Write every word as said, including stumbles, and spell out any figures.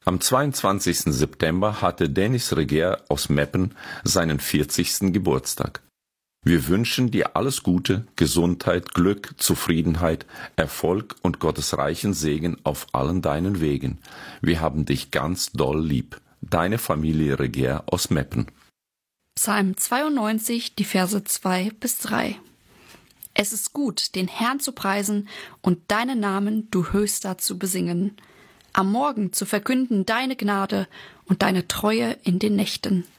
Am zweiundzwanzigsten September hatte Denis Reger aus Meppen seinen vierzigsten Geburtstag. Wir wünschen dir alles Gute, Gesundheit, Glück, Zufriedenheit, Erfolg und Gottes reichen Segen auf allen deinen Wegen. Wir haben dich ganz doll lieb. Deine Familie Reger aus Meppen. Psalm zweiundneunzig, die Verse zwei bis drei. Es ist gut, den Herrn zu preisen und deinen Namen, du Höchster, zu besingen. Am Morgen zu verkünden deine Gnade und deine Treue in den Nächten.